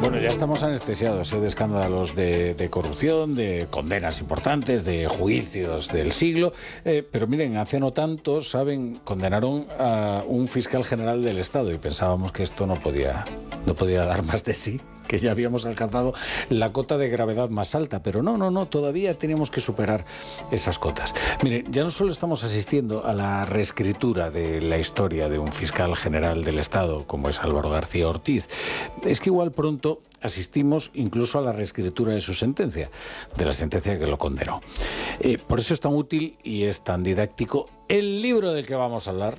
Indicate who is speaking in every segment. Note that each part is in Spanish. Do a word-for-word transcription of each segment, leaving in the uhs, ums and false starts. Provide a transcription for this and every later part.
Speaker 1: Bueno, ya estamos anestesiados ¿eh? de escándalos de, de corrupción, de condenas importantes, de juicios del siglo. Eh, pero miren, hace no tanto, ¿saben? Condenaron a un fiscal general del Estado y pensábamos que esto no podía, no podía dar más de sí, que ya habíamos alcanzado la cota de gravedad más alta, pero no, no, no, todavía tenemos que superar esas cotas. Miren, ya no solo estamos asistiendo a la reescritura de la historia de un fiscal general del Estado, como es Álvaro García Ortiz, es que igual pronto asistimos incluso a la reescritura de su sentencia, de la sentencia que lo condenó. Eh, por eso es tan útil y es tan didáctico el libro del que vamos a hablar,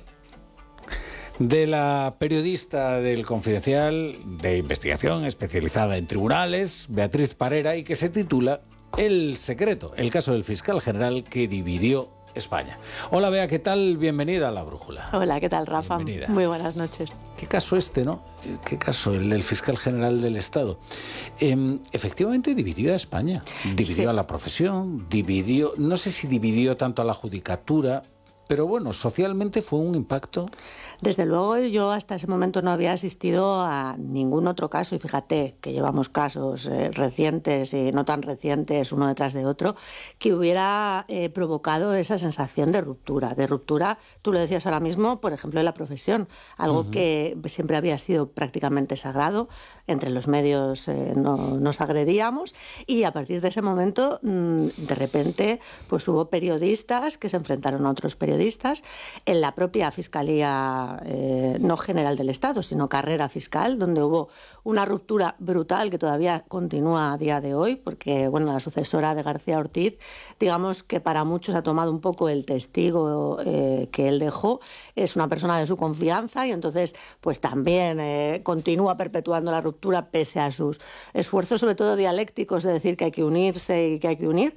Speaker 1: de la periodista del Confidencial de investigación especializada en tribunales, Beatriz Parera, y que se titula El secreto, el caso del fiscal general que dividió España. Hola Bea, ¿qué tal? Bienvenida a La Brújula.
Speaker 2: Hola, ¿qué tal, Rafa?
Speaker 1: Bienvenida.
Speaker 2: Muy buenas noches.
Speaker 1: ¿Qué caso este, no? ¿Qué caso? El del fiscal general del Estado. Eh, efectivamente dividió a España, dividió sí. a la profesión, dividió, no sé si dividió tanto a la judicatura, pero bueno, socialmente fue un impacto.
Speaker 2: Desde luego, yo hasta ese momento no había asistido a ningún otro caso, y fíjate que llevamos casos eh, recientes y no tan recientes, uno detrás de otro, que hubiera eh, provocado esa sensación de ruptura. De ruptura, tú lo decías ahora mismo, por ejemplo, de la profesión, algo uh-huh. que siempre había sido prácticamente sagrado. Entre los medios eh, no, nos agredíamos, y a partir de ese momento, mmm, de repente, pues hubo periodistas que se enfrentaron a otros periodistas en la propia Fiscalía Eh, no general del Estado, sino carrera fiscal, donde hubo una ruptura brutal que todavía continúa a día de hoy, porque bueno, la sucesora de García Ortiz, digamos que para muchos ha tomado un poco el testigo eh, que él dejó, es una persona de su confianza, y entonces pues también eh, continúa perpetuando la ruptura pese a sus esfuerzos, sobre todo dialécticos, de decir que hay que unirse y que hay que unir,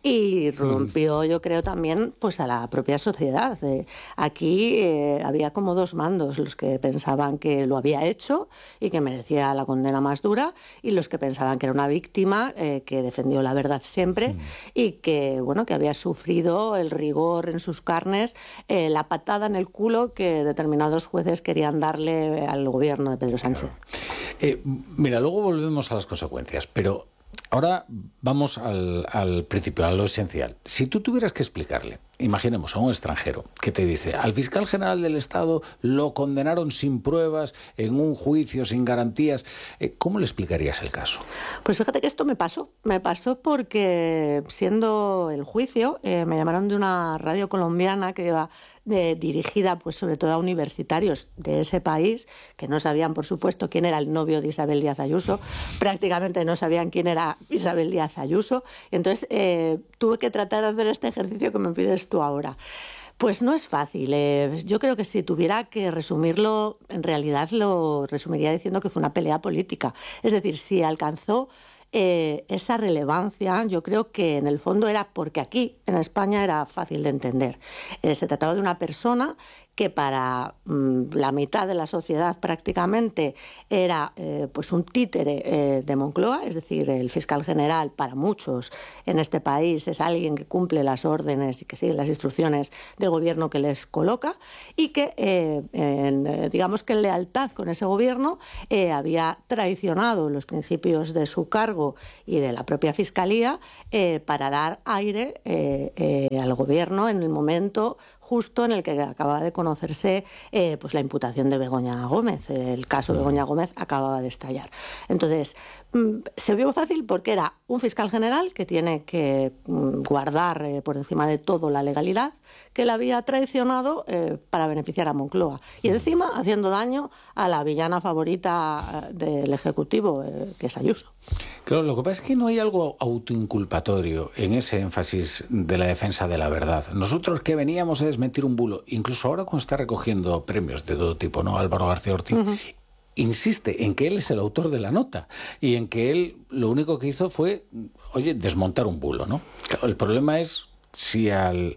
Speaker 2: y rompió, yo creo, también pues a la propia sociedad. Eh, aquí eh, había como dos mandos, los que pensaban que lo había hecho y que merecía la condena más dura, y los que pensaban que era una víctima eh, que defendió la verdad siempre mm. y que bueno que había sufrido el rigor en sus carnes, eh, la patada en el culo que determinados jueces querían darle al gobierno de Pedro Sánchez.
Speaker 1: Claro. Eh, mira, luego volvemos a las consecuencias, pero ahora vamos al, al principio, a lo esencial. Si tú tuvieras que explicarle, imaginemos a un extranjero que te dice, al fiscal general del Estado lo condenaron sin pruebas, en un juicio sin garantías, ¿cómo le explicarías el caso?
Speaker 2: Pues fíjate que esto me pasó. Me pasó porque, siendo el juicio, eh, me llamaron de una radio colombiana que iba de, dirigida pues sobre todo a universitarios de ese país, que no sabían, por supuesto, quién era el novio de Isabel Díaz Ayuso, prácticamente no sabían quién era Isabel Díaz Ayuso, y entonces eh, tuve que tratar de hacer este ejercicio que me pides tú ahora. Pues no es fácil. Eh, yo creo que si tuviera que resumirlo, en realidad lo resumiría diciendo que fue una pelea política. Es decir, si alcanzó eh, esa relevancia, yo creo que en el fondo era porque aquí, en España, era fácil de entender. Eh, se trataba de una persona que para mmm, la mitad de la sociedad prácticamente era eh, pues un títere eh, de Moncloa, es decir, el fiscal general para muchos en este país es alguien que cumple las órdenes y que sigue las instrucciones del gobierno que les coloca, y que, eh, en, eh, digamos que en lealtad con ese gobierno, eh, había traicionado los principios de su cargo y de la propia Fiscalía eh, para dar aire eh, eh, al gobierno en el momento justo en el que acababa de conocerse eh, pues la imputación de Begoña Gómez. El caso de Begoña Gómez acababa de estallar. Entonces, mmm, se vio fácil porque era un fiscal general que tiene que mmm, guardar eh, por encima de todo la legalidad, que la había traicionado eh, para beneficiar a Moncloa. Y encima haciendo daño a la villana favorita del Ejecutivo, eh, que es Ayuso.
Speaker 1: Claro, lo que pasa es que no hay algo autoinculpatorio en ese énfasis de la defensa de la verdad. Nosotros que veníamos a desmentir un bulo, incluso ahora cuando está recogiendo premios de todo tipo, ¿no? Álvaro García Ortiz, uh-huh. insiste en que él es el autor de la nota y en que él lo único que hizo fue, oye, desmontar un bulo, ¿no? Claro, el problema es si al...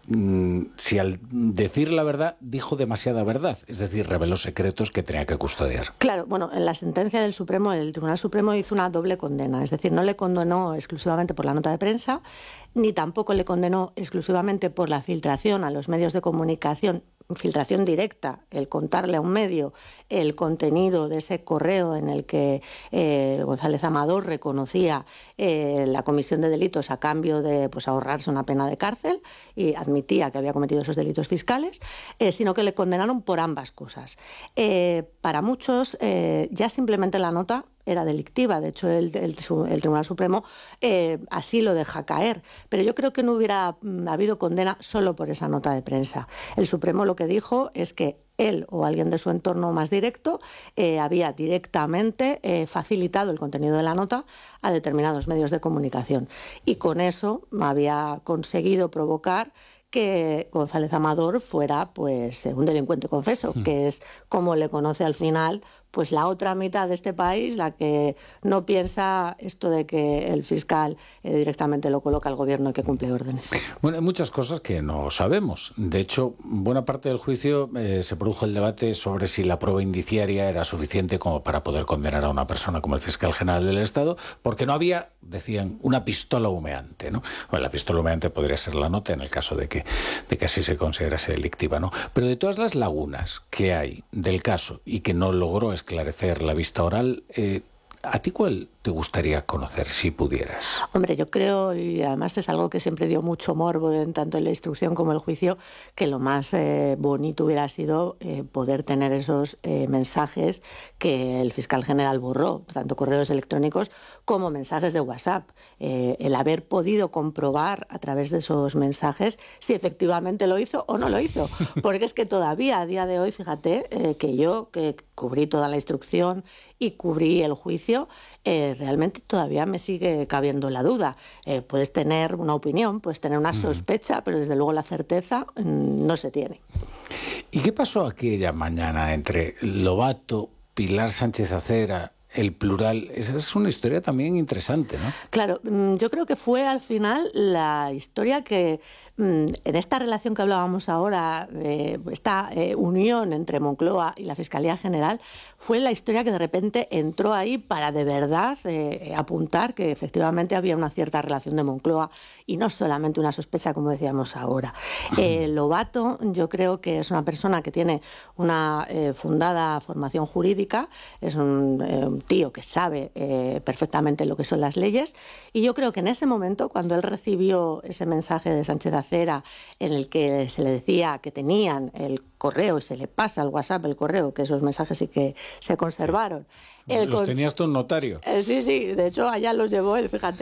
Speaker 1: si al decir la verdad dijo demasiada verdad, es decir, reveló secretos que tenía que custodiar.
Speaker 2: Claro, bueno, en la sentencia del Supremo, el Tribunal Supremo hizo una doble condena, es decir, no le condenó exclusivamente por la nota de prensa, ni tampoco le condenó exclusivamente por la filtración a los medios de comunicación filtración directa, el contarle a un medio el contenido de ese correo en el que eh, González Amador reconocía eh, la comisión de delitos a cambio de pues, ahorrarse una pena de cárcel y admitía que había cometido esos delitos fiscales, eh, sino que le condenaron por ambas cosas. Eh, para muchos, eh, ya simplemente la nota era delictiva. De hecho, el, el, el Tribunal Supremo eh, así lo deja caer. Pero yo creo que no hubiera mm, habido condena solo por esa nota de prensa. El Supremo lo que dijo es que él o alguien de su entorno más directo eh, había directamente eh, facilitado el contenido de la nota a determinados medios de comunicación. Y con eso había conseguido provocar que González Amador fuera pues un delincuente confeso, mm. que es como le conoce al final pues la otra mitad de este país, la que no piensa esto de que el fiscal eh, directamente lo coloca al gobierno y que cumple órdenes.
Speaker 1: Bueno, hay muchas cosas que no sabemos. De hecho, buena parte del juicio eh, se produjo el debate sobre si la prueba indiciaria era suficiente como para poder condenar a una persona como el fiscal general del Estado, porque no había, decían, una pistola humeante, ¿no? Bueno, la pistola humeante podría ser la nota en el caso de que, de que así se considerase delictiva, ¿no? Pero de todas las lagunas que hay del caso y que no logró esclarecer la vista oral, eh, ¿a ti cuál te gustaría conocer si pudieras?
Speaker 2: Hombre, yo creo, y además es algo que siempre dio mucho morbo en tanto en la instrucción como el juicio, que lo más eh, bonito hubiera sido eh, poder tener esos eh, mensajes que el fiscal general borró, tanto correos electrónicos como mensajes de WhatsApp. Eh, el haber podido comprobar a través de esos mensajes si efectivamente lo hizo o no lo hizo. Porque es que todavía a día de hoy, fíjate, eh, que yo que cubrí toda la instrucción y cubrí el juicio, eh, realmente todavía me sigue cabiendo la duda. Eh, puedes tener una opinión, puedes tener una sospecha, pero desde luego la certeza mmm, no se tiene.
Speaker 1: ¿Y qué pasó aquella mañana entre Lobato, Pilar Sánchez Acera, el plural? Esa es una historia también interesante, ¿no?
Speaker 2: Claro, yo creo que fue al final la historia que en esta relación que hablábamos ahora, eh, esta eh, unión entre Moncloa y la Fiscalía General, fue la historia que de repente entró ahí para de verdad eh, apuntar que efectivamente había una cierta relación de Moncloa y no solamente una sospecha, como decíamos ahora. Eh, Lobato, yo creo que es una persona que tiene una eh, fundada formación jurídica, es un, eh, un tío que sabe eh, perfectamente lo que son las leyes, y yo creo que en ese momento, cuando él recibió ese mensaje de Sánchez Acera en el que se le decía que tenían el correo y se le pasa al WhatsApp el correo, que esos mensajes sí que se conservaron.
Speaker 1: Sí. El ¿Los con... tenías tú un notario?
Speaker 2: Eh, sí, sí, de hecho allá los llevó él, fíjate.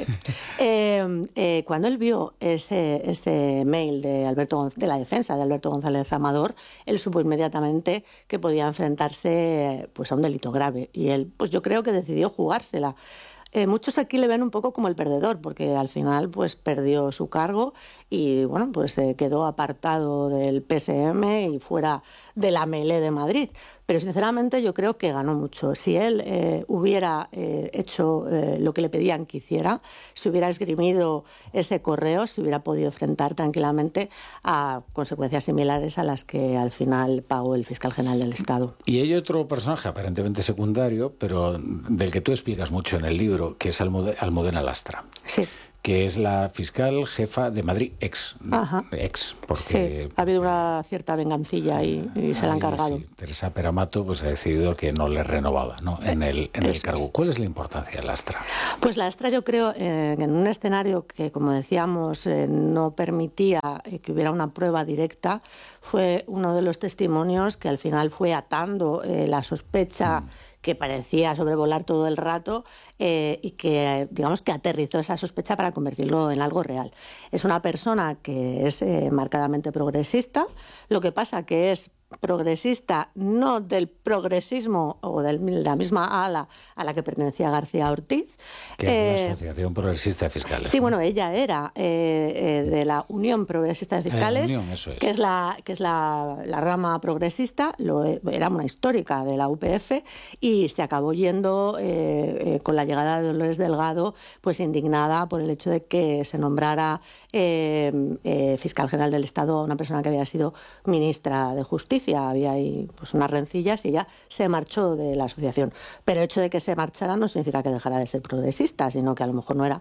Speaker 2: eh, eh, cuando él vio ese, ese mail de, Alberto, de la defensa de Alberto González Amador, él supo inmediatamente que podía enfrentarse pues, a un delito grave y él, pues yo creo que decidió jugársela. Eh, muchos aquí le ven un poco como el perdedor, porque al final pues perdió su cargo y bueno, pues eh, quedó apartado del P S M y fuera de la melee de Madrid. Pero sinceramente yo creo que ganó mucho. Si él eh, hubiera eh, hecho eh, lo que le pedían que hiciera, si hubiera esgrimido ese correo, se hubiera podido enfrentar tranquilamente a consecuencias similares a las que al final pagó el fiscal general del Estado.
Speaker 1: Y hay otro personaje aparentemente secundario, pero del que tú explicas mucho en el libro, que es Almudena Lastra.
Speaker 2: Sí.
Speaker 1: Que es la fiscal jefa de Madrid, ex.
Speaker 2: Ajá.
Speaker 1: Ex, porque...
Speaker 2: Sí, ha habido una cierta vengancilla y, y se la han cargado.
Speaker 1: Sí, Teresa Peramato pues, ha decidido que no le renovaba, ¿no? en el, en el cargo. ¿Cuál es la importancia de Lastra?
Speaker 2: Pues Lastra yo creo eh, en un escenario que, como decíamos, eh, no permitía eh, que hubiera una prueba directa, fue uno de los testimonios que al final fue atando eh, la sospecha mm. que parecía sobrevolar todo el rato eh, y que, digamos, que aterrizó esa sospecha para convertirlo en algo real. Es una persona que es eh, marcadamente progresista, lo que pasa que es progresista no del progresismo o de la misma ala a la que pertenecía García Ortiz.
Speaker 1: Que eh, es la Asociación Progresista de Fiscales.
Speaker 2: Sí, bueno, ella era eh, eh, de la Unión Progresista de Fiscales,
Speaker 1: eh, Unión, eso es.
Speaker 2: que es la que es la, la rama progresista, lo, era una histórica de la U P F y se acabó yendo eh, eh, con la llegada de Dolores Delgado, pues indignada por el hecho de que se nombrara eh, eh, fiscal general del Estado a una persona que había sido ministra de Justicia. Había ahí pues, unas rencillas y ya se marchó de la asociación. Pero el hecho de que se marchara no significa que dejara de ser progresista, sino que a lo mejor no era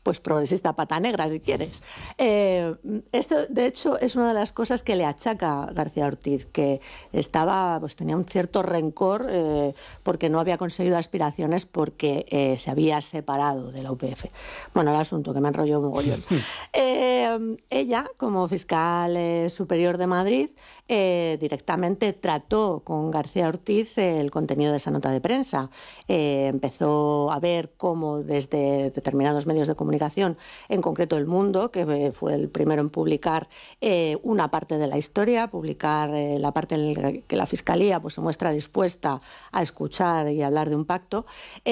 Speaker 2: pues progresista pata negra, si quieres. Eh, esto, de hecho, es una de las cosas que le achaca García Ortiz, que estaba, pues tenía un cierto rencor eh, porque no había conseguido aspiraciones porque eh, se había separado de la U P F. Bueno, el asunto, que me enrolló un mogollón. eh, ella, como fiscal eh, superior de Madrid, eh, directamente trató con García Ortiz eh, el contenido de esa nota de prensa. Eh, empezó a ver cómo desde determinados medios de comunicación, en concreto El Mundo, que fue el primero en publicar eh, una parte de la historia, publicar eh, la parte en la que la Fiscalía pues, se muestra dispuesta a escuchar y hablar de un pacto,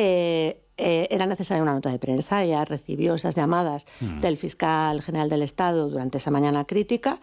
Speaker 2: eh, eh, era necesaria una nota de prensa. Ella recibió esas llamadas mm. del fiscal general del Estado durante esa mañana crítica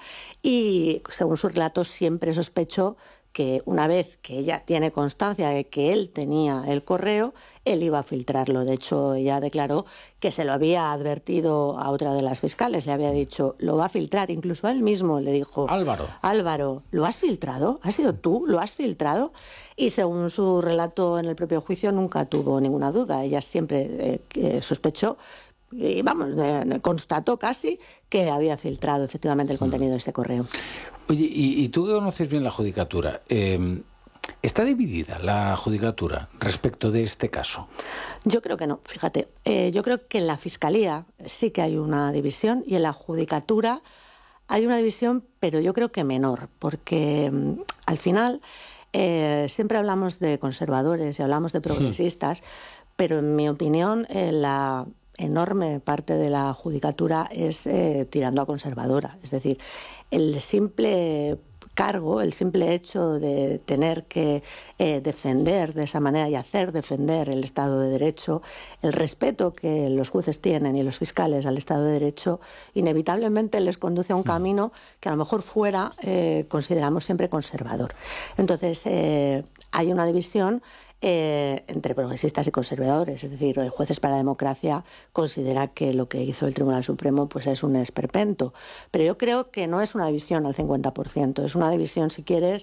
Speaker 2: y, según su relato, siempre sospechó que una vez que ella tiene constancia de que él tenía el correo, él iba a filtrarlo. De hecho, ella declaró que se lo había advertido a otra de las fiscales, le había dicho, lo va a filtrar. Incluso a él mismo le dijo,
Speaker 1: Álvaro,
Speaker 2: Álvaro, ¿lo has filtrado? ¿Has sido tú? ¿Lo has filtrado? Y según su relato en el propio juicio, nunca tuvo ninguna duda. Ella siempre eh, sospechó, y vamos, eh, constató casi que había filtrado efectivamente el contenido de ese correo.
Speaker 1: Oye, y, y tú que conoces bien la judicatura, eh, ¿está dividida la judicatura respecto de este caso?
Speaker 2: Yo creo que no, fíjate. Eh, yo creo que en la Fiscalía sí que hay una división y en la judicatura hay una división, pero yo creo que menor, porque mm, al final eh, siempre hablamos de conservadores y hablamos de progresistas, hmm. pero en mi opinión eh, la enorme parte de la judicatura es eh, tirando a conservadora. Es decir, el simple cargo, el simple hecho de tener que eh, defender de esa manera y hacer defender el Estado de Derecho, el respeto que los jueces tienen y los fiscales al Estado de Derecho, inevitablemente les conduce a un camino que a lo mejor fuera eh, consideramos siempre conservador. Entonces, eh, hay una división Eh, entre progresistas y conservadores, es decir, Jueces para la Democracia considera que lo que hizo el Tribunal Supremo pues es un esperpento, pero yo creo que no es una división al cincuenta por ciento, es una división, si quieres,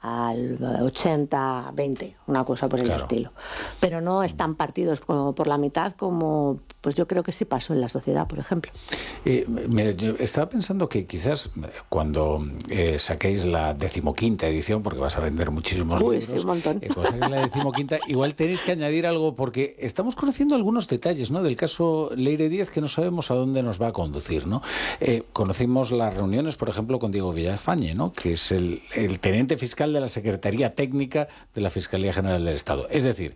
Speaker 2: al ochenta veinte, una cosa por el claro. estilo, pero no están partidos como por la mitad como pues yo creo que sí pasó en la sociedad, por ejemplo.
Speaker 1: Eh, mira, yo estaba pensando que quizás cuando eh, saquéis la decimoquinta edición, porque vas a vender muchísimos
Speaker 2: Uy,
Speaker 1: libros,
Speaker 2: sí, un montón.
Speaker 1: Eh, cuando saquéis la decimoquinta, igual tenéis que añadir algo, porque estamos conociendo algunos detalles, ¿no?, del caso Leire Díez que no sabemos a dónde nos va a conducir, ¿no? Eh, conocimos las reuniones, por ejemplo, con Diego Villafañe, ¿no?, que es el, el teniente fiscal de la Secretaría Técnica de la Fiscalía General del Estado. Es decir,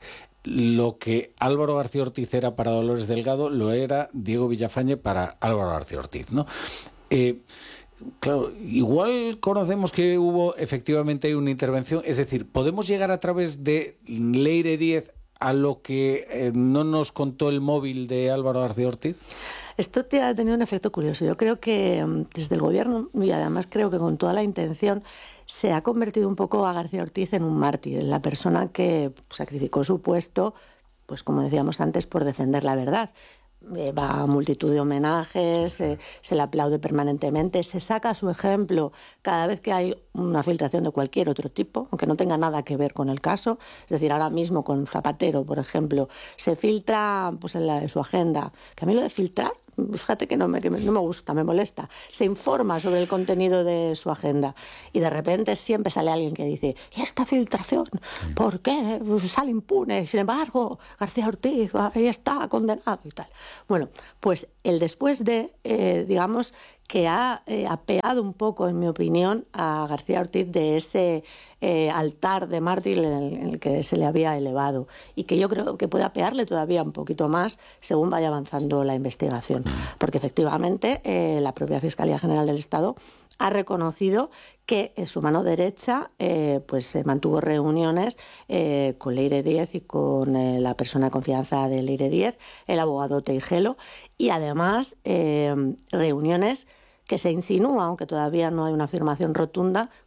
Speaker 1: lo que Álvaro García Ortiz era para Dolores Delgado, lo era Diego Villafañe para Álvaro García Ortiz, ¿no? Eh, claro, igual conocemos que hubo efectivamente una intervención, es decir, ¿podemos llegar a través de Leire Díez a lo que eh, no nos contó el móvil de Álvaro García Ortiz?
Speaker 2: Esto te ha tenido un efecto curioso. Yo creo que desde el gobierno, y además creo que con toda la intención, se ha convertido un poco a García Ortiz en un mártir, en la persona que sacrificó su puesto, pues como decíamos antes, por defender la verdad. Eh, va a multitud de homenajes, eh, se le aplaude permanentemente, se saca su ejemplo cada vez que hay una filtración de cualquier otro tipo, aunque no tenga nada que ver con el caso. Es decir, ahora mismo con Zapatero, por ejemplo, se filtra pues en, la, en su agenda, que a mí lo de filtrar, fíjate que no me, que no me gusta, me molesta. Se informa sobre el contenido de su agenda y de repente siempre sale alguien que dice, ¿y esta filtración? ¿Por qué? Sale impune. Sin embargo, García Ortiz ahí está condenado y tal. Bueno, pues el después de, eh, digamos, que ha eh, apeado un poco, en mi opinión, a García Ortiz de ese eh, altar de mártir en el, en el que se le había elevado y que yo creo que puede apearle todavía un poquito más según vaya avanzando la investigación. Porque efectivamente eh, la propia Fiscalía General del Estado ha reconocido que en su mano derecha eh, pues se mantuvo reuniones eh, con Leire Díez y con eh, la persona de confianza de Leire Díez, el abogado Teijelo, y además eh, reuniones que se insinúa, aunque todavía no hay una afirmación rotunda,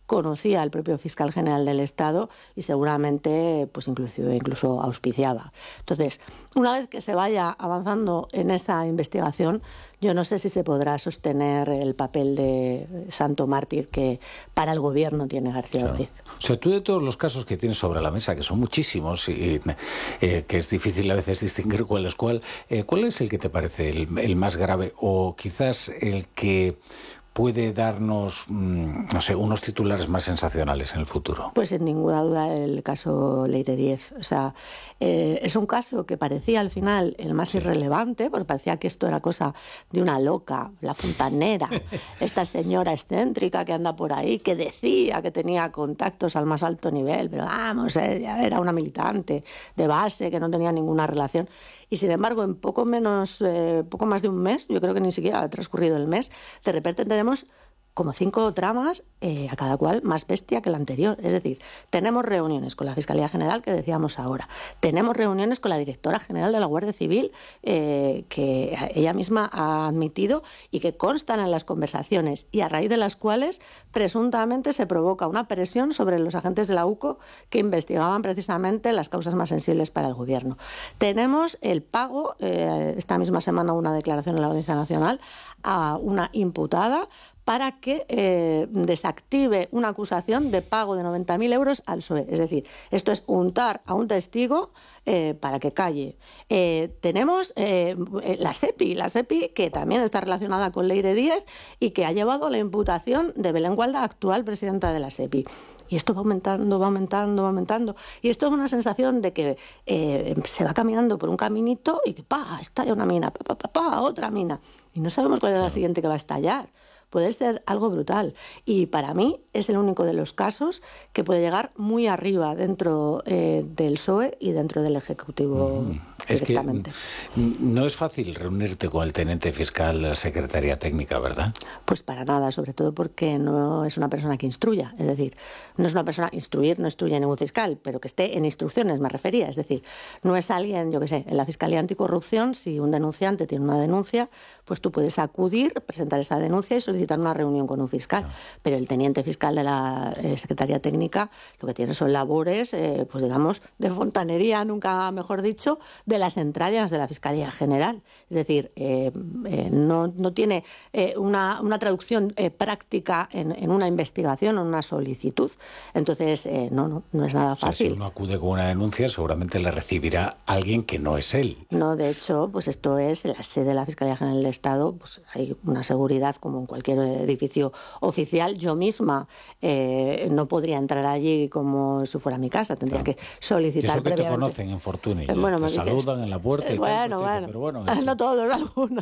Speaker 2: conocía al propio fiscal general del Estado y seguramente pues incluso, incluso auspiciaba. Entonces, una vez que se vaya avanzando en esa investigación, yo no sé si se podrá sostener el papel de santo mártir que para el gobierno tiene García
Speaker 1: claro.
Speaker 2: Ortiz.
Speaker 1: O sea, tú de todos los casos que tienes sobre la mesa, que son muchísimos y eh, que es difícil a veces distinguir cuál es cuál, eh, ¿cuál es el que te parece el, el más grave o quizás el que puede darnos, no sé, unos titulares más sensacionales en el futuro?
Speaker 2: Pues sin ninguna duda el caso Leire Díez. O sea, eh, es un caso que parecía al final el más sí. irrelevante, porque parecía que esto era cosa de una loca, la fontanera, esta señora excéntrica que anda por ahí, que decía que tenía contactos al más alto nivel, pero vamos, ella era una militante de base que no tenía ninguna relación. Y sin embargo, en poco menos, eh, poco más de un mes, yo creo que ni siquiera ha transcurrido el mes, de repente tenemos como cinco tramas, eh, a cada cual más bestia que la anterior. Es decir, tenemos reuniones con la Fiscalía General, que decíamos ahora. Tenemos reuniones con la Directora General de la Guardia Civil, eh, que ella misma ha admitido y que constan en las conversaciones y a raíz de las cuales presuntamente se provoca una presión sobre los agentes de la U C O que investigaban precisamente las causas más sensibles para el Gobierno. Tenemos el pago, eh, esta misma semana una declaración en la Audiencia Nacional, a una imputada para que eh, desactive una acusación de pago de noventa mil euros al P S O E. Es decir, esto es untar a un testigo eh, para que calle. Eh, tenemos eh, la SEPI, la SEPI que también está relacionada con Leire Díez y que ha llevado a la imputación de Belén Gualda, actual presidenta de la SEPI. Y esto va aumentando, va aumentando, va aumentando. Y esto es una sensación de que eh, se va caminando por un caminito y que ¡pa! Estalla una mina, pa, pa, pa, pa, otra mina. Y no sabemos cuál es la siguiente que va a estallar. Puede ser algo brutal. Y para mí es el único de los casos que puede llegar muy arriba dentro eh, del P S O E y dentro del Ejecutivo mm, directamente.
Speaker 1: Es que no es fácil reunirte con el teniente fiscal de la Secretaría Técnica, ¿verdad?
Speaker 2: Pues para nada, sobre todo porque no es una persona que instruya. Es decir, no es una persona, instruir no instruye a ningún fiscal, pero que esté en instrucciones, me refería. Es decir, no es alguien, yo qué sé, en la Fiscalía Anticorrupción, si un denunciante tiene una denuncia, pues tú puedes acudir, presentar esa denuncia y solicitar una reunión con un fiscal. No. Pero el teniente fiscal de la eh, Secretaría Técnica lo que tiene son labores, eh, pues digamos, de fontanería, nunca mejor dicho, de las entrañas de la Fiscalía General. Es decir, eh, eh, no, no tiene eh, una, una traducción eh, práctica en, en una investigación o en una solicitud. Entonces, eh, no, no, no es nada fácil.
Speaker 1: O sea, si uno acude con una denuncia, seguramente le recibirá alguien que no es él.
Speaker 2: No, de hecho, pues esto es la sede de la Fiscalía General del Estado, pues hay una seguridad como en cualquier edificio oficial. Yo misma eh, no podría entrar allí como si fuera mi casa, tendría claro. que solicitar
Speaker 1: y eso que
Speaker 2: previamente.
Speaker 1: te conocen en Fortuny,
Speaker 2: eh, bueno,
Speaker 1: te
Speaker 2: me
Speaker 1: saludan
Speaker 2: dices,
Speaker 1: en la puerta y
Speaker 2: eh, bueno,
Speaker 1: tal,
Speaker 2: bueno,
Speaker 1: dices, pero bueno esto...
Speaker 2: no todos, algunos.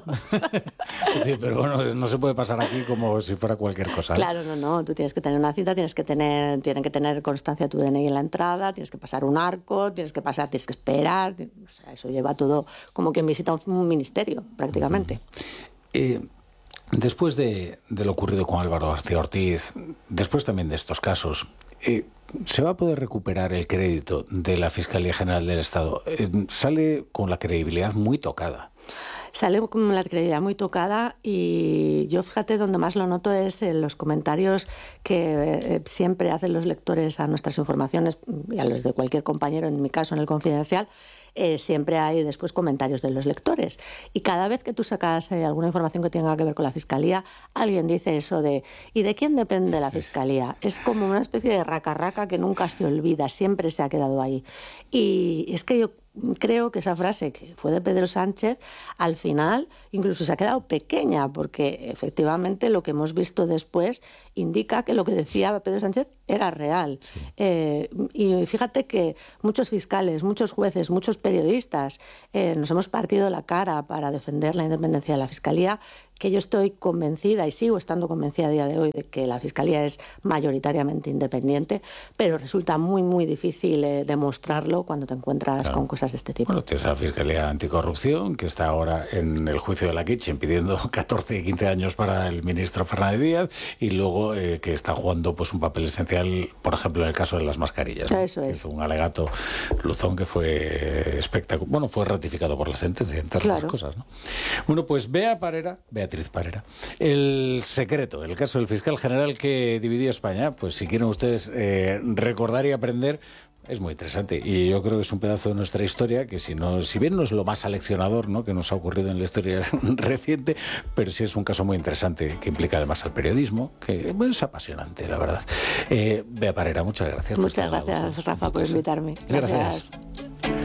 Speaker 1: Sí, pero bueno, no se puede pasar aquí como si fuera cualquier cosa. ¿eh?
Speaker 2: Claro, no, no, tú tienes que tener una cita, tienes que tener, tienen que tener constancia tu D N I en la entrada, tienes que pasar un arco, tienes que pasar, tienes que esperar, o sea, eso lleva todo como quien visita un ministerio, prácticamente.
Speaker 1: Uh-huh. eh, Después de, de lo ocurrido con Álvaro García Ortiz, después también de estos casos, eh, ¿se va a poder recuperar el crédito de la Fiscalía General del Estado? Eh, sale con la credibilidad muy tocada.
Speaker 2: Sale con la credibilidad muy tocada y yo, fíjate, donde más lo noto es en los comentarios que eh, siempre hacen los lectores a nuestras informaciones y a los de cualquier compañero, en mi caso en El Confidencial. Eh, siempre hay después comentarios de los lectores. Y cada vez que tú sacas eh, alguna información que tenga que ver con la Fiscalía, alguien dice eso de ¿y de quién depende la Fiscalía? Es como una especie de raca-raca que nunca se olvida, siempre se ha quedado ahí. Y es que yo creo que esa frase que fue de Pedro Sánchez, al final incluso se ha quedado pequeña, porque efectivamente lo que hemos visto después indica que lo que decía Pedro Sánchez era real. Sí. Eh, y fíjate que muchos fiscales, muchos jueces, muchos periodistas eh, nos hemos partido la cara para defender la independencia de la Fiscalía, que yo estoy convencida y sigo estando convencida a día de hoy de que la Fiscalía es mayoritariamente independiente, pero resulta muy, muy difícil eh, demostrarlo cuando te encuentras claro. con cosas de este tipo.
Speaker 1: Bueno, tienes a la Fiscalía Anticorrupción, que está ahora en el juicio de la Kitchen pidiendo catorce y quince años para el ministro Fernández Díaz, y luego eh, que está jugando pues un papel esencial, por ejemplo, en el caso de las mascarillas, ¿no?
Speaker 2: Eso es.
Speaker 1: Hizo un alegato Luzón que fue espectacular. Bueno, fue ratificado por la sentencia, entre
Speaker 2: claro.
Speaker 1: otras cosas, ¿no? Bueno, pues Bea Parera, Bea Beatriz Parera. El secreto, el caso del fiscal general que dividió España, pues si quieren ustedes eh, recordar y aprender, es muy interesante y yo creo que es un pedazo de nuestra historia que si no, si bien no es lo más aleccionador, ¿no?, que nos ha ocurrido en la historia reciente, pero sí es un caso muy interesante que implica además al periodismo, que bueno, es apasionante, la verdad. Eh, Bea Parera, muchas gracias.
Speaker 2: Muchas gracias, Rafa, por invitarme.
Speaker 1: Gracias. Gracias.